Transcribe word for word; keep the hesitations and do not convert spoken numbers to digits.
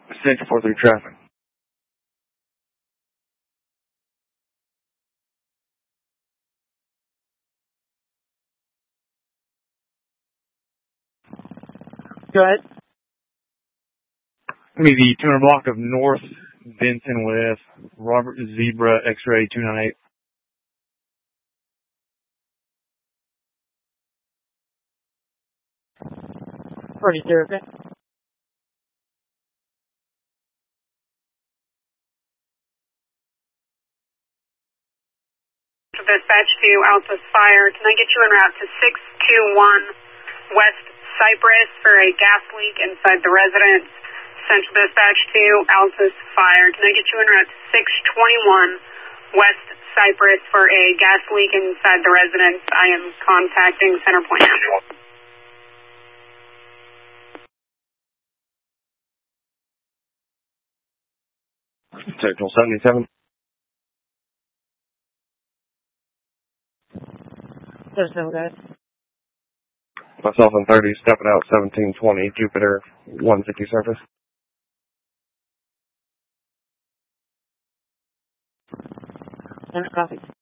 Central four three traffic. Go ahead. Give me the two hundred block of North Benson with Robert Zebra X-ray two nine eight. Ready, sir, okay? Dispatch to Alpha Fire. Can I get you en route to six two one West Cypress for a gas leak inside the residence? Central Dispatch to Alpha Fire. Can I get you en route to six twenty-one West Cypress for a gas leak inside the residence? I am contacting Centerpoint now. Central seventy-seven. There's no guys. Myself and thirty, stepping out seventeen twenty, Jupiter one fifty surface. And copy.